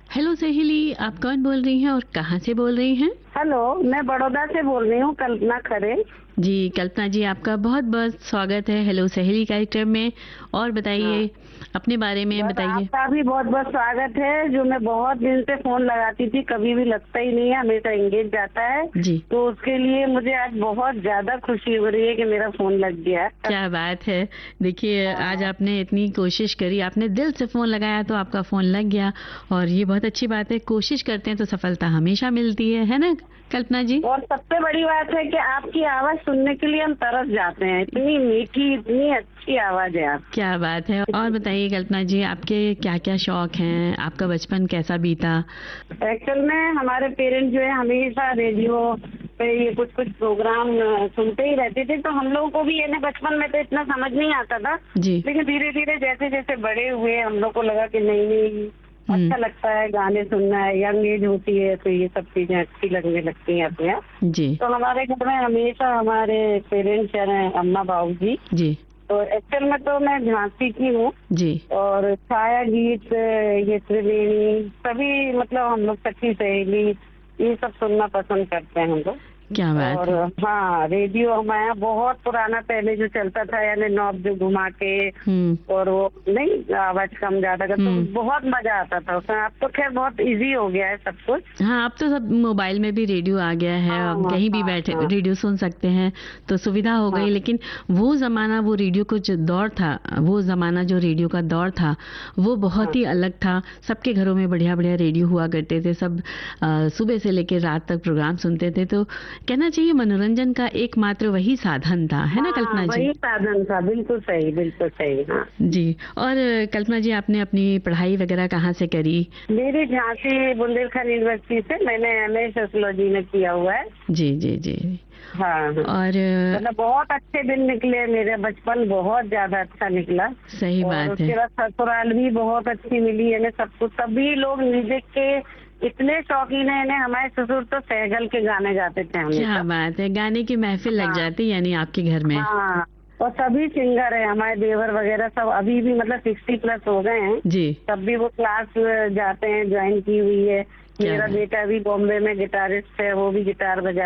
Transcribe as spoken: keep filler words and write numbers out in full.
Hello सहेली, आप कौन बोल रही हैं और कहाँ से बोल रही हैं? हेलो, मैं बड़ौदा से बोल रही हूँ, कल्पना खरे। जी, कल्पना जी, आपका बहुत-बहुत स्वागत है हेलो सहेली कार्यक्रम में। और हाँ, बताइए, अपने बारे में बस बताइए। आपका भी बहुत बहुत स्वागत है। जो मैं बहुत दिन से फोन लगाती थी, कभी भी लगता ही नहीं है, हमेशा एंगेज जाता है। जी, तो उसके लिए मुझे आज बहुत ज्यादा खुशी हो रही है कि मेरा फोन लग गया। क्या बात है। देखिए, आज हाँ, आपने इतनी कोशिश करी, आपने दिल से फ़ोन लगाया तो आपका फ़ोन लग गया और ये बहुत अच्छी बात है। कोशिश करते हैं तो सफलता हमेशा मिलती है, है ना कल्पना जी? और सबसे बड़ी बात है कि आपकी आवाज सुनने के लिए हम तरस जाते हैं। इतनी मीठी, इतनी अच्छी आवाज है आप। क्या बात है। और बताइए कल्पना जी, आपके क्या-क्या शौक हैं? आपका बचपन कैसा बीता? एक्चुअल में हमारे पेरेंट्स जो है हमेशा रेडियो पे ये कुछ कुछ प्रोग्राम अ, सुनते ही रहते थे। तो हम लोगों को भी ये ना बचपन में तो इतना समझ नहीं आता था, जी। लेकिन धीरे धीरे जैसे जैसे बड़े हुए हम लोग को लगा कि नहीं नहीं हुँ, अच्छा लगता है गाने सुनना है। यंग एज होती है तो ये सब चीजें अच्छी लगने लगती हैं अपने आप। जी, तो हमारे घर में हमेशा हमारे पेरेंट्स हैं, अम्मा बाबू जी। जी, तो एक्चुअल में तो मैं झांसी की हूँ। जी। और छाया गीत, ये त्रिवेणी, सभी मतलब हम लोग सखी सहेली ये सब सुनना पसंद करते हैं हम लोग। क्या बात और है। हाँ, रेडियो हमारे यहाँ बहुत पुराना पहले जो चलता था, यानी नॉब जो घुमा के हुँ, और वो नहीं आवाज कम ज्यादा कर, तो हुँ। बहुत मजा आता था उसमें। अब तो खैर बहुत इजी हो गया है सब कुछ। हाँ, अब तो सब मोबाइल में भी रेडियो आ गया है, हाँ अब कहीं भी हाँ बैठे हाँ रेडियो सुन सकते हैं, तो सुविधा हो हाँ गई। लेकिन वो ज़माना, वो रेडियो का जो दौर था, वो ज़माना जो रेडियो का दौर था, वो बहुत हाँ ही अलग था। सबके घरों में बढ़िया-बढ़िया रेडियो हुआ करते थे, सब अ, सुबह से लेकर रात तक प्रोग्राम सुनते थे, तो कहना चाहिए मनोरंजन का एकमात्र वही साधन था, है ना हाँ, कल्पना जी? वही साधन था। बिल्कुल सही, बिल्कुल सही। हाँ, जी। और कल्पना जी, आपने अपनी पढ़ाई वगैरह कहाँ से करी? मेरी झांसी बुंदेलखंड यूनिवर्सिटी से मैंने एम ए सोशियोलॉजी में किया हुआ है। जी, जी, जी। हाँ हाँ, और मतलब बहुत अच्छे दिन निकले, मेरे बचपन बहुत ज्यादा अच्छा निकला। सही और बात है। उसके बाद ससुराल भी बहुत अच्छी मिली है। सब कुछ, सभी लोग म्यूजिक के इतने शौकीन है। इन्हें हमारे ससुर तो सहगल के गाने गाते थे क्या हमेशा। बात है! गाने की महफ़िल लग हाँ जाती यानी आपके घर में। हाँ, और सभी सिंगर है हमारे देवर वगैरह सब, अभी भी मतलब सिक्सटी प्लस हो गए हैं। जी, तब भी वो क्लास जाते हैं, ज्वाइन की हुई है। क्या मेरा बात बेटा भी बॉम्बे में गिटारिस्ट है, वो भी गिटार बजा